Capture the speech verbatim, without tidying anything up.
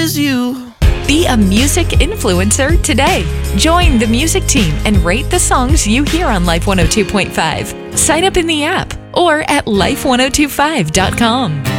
is you. Be a music influencer today. Join the music team and rate the songs you hear on Life one oh two point five. Sign up in the app or at life ten twenty-five dot com.